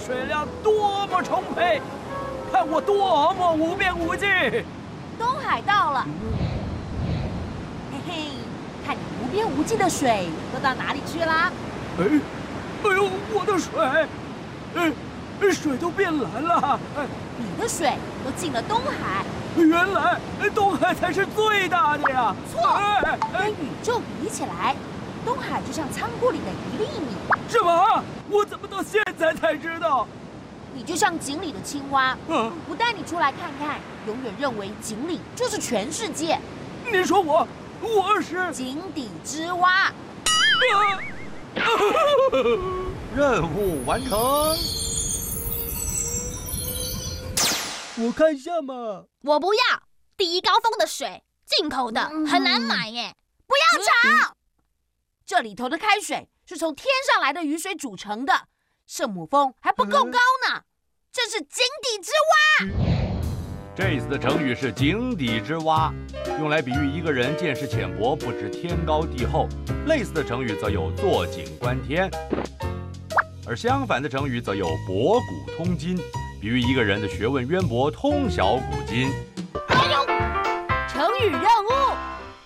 水量多么充沛，看我多么无边无际。 东海到了，嘿嘿，看你无边无际的水都到哪里去啦？ 哎呦，我的水，水都变蓝了。 你的水都进了东海。 原来东海才是最大的呀！ 错，跟宇宙比起来，东海就像仓库里的1粒米。 什么？我怎么到现在才知道？ 你就像井里的青蛙，不带你出来看看，永远认为井里就是全世界。 你说我是井底之蛙。 任务完成。 我看一下嘛。 我不要，第一高峰的水，进口的很难买耶。 不要吵！这里头的开水是从天上来的雨水煮成的，圣母峰还不够高呢。这是井底之蛙。 这次的成语是井底之蛙，用来比喻一个人见识浅薄，不知天高地厚。类似的成语则有坐井观天，而相反的成语则有博古通今，比喻一个人的学问渊博，通晓古今。 成语任务